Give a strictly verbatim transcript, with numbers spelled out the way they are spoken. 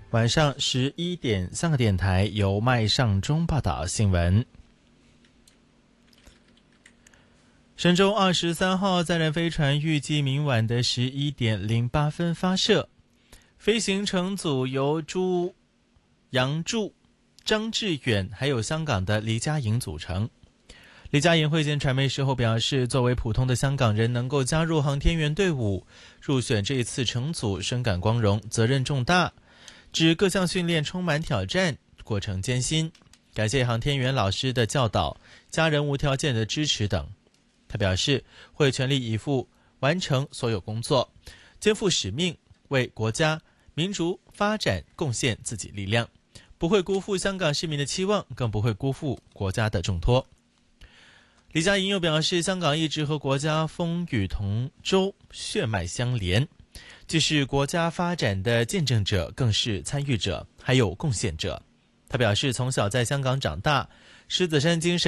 晚上十一点，三个电台由麦尚中报道新闻。神舟二十三号载人飞船预计明晚的十一点零八分发射，飞行乘组由朱杨柱、张志远还有香港的黎家颖组成。黎家颖会见传媒时候表示，作为普通的香港人能够加入航天员队伍，入选这一次乘组深感光荣，责任重大，指各项训练充满挑战，过程艰辛，感谢航天员老师的教导，家人无条件的支持等。他表示会全力以赴完成所有工作，肩负使命，为国家民族发展贡献自己力量，不会辜负香港市民的期望，更不会辜负国家的重托。黎家颖又表示，香港一直和国家风雨同舟，血脉相连，既是国家发展的见证者，更是参与者，还有贡献者。他表示，从小在香港长大，狮子山精神